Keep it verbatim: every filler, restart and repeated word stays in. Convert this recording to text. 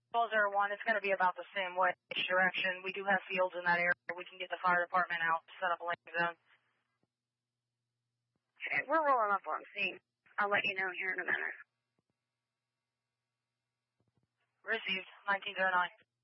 twelve oh one, it's going to be about the same way, each direction. We do have fields in that area. We can get the fire department out, set up a landing zone. Okay, we're rolling up on scene. I'll let you know here in a minute. Received, nineteen oh nine.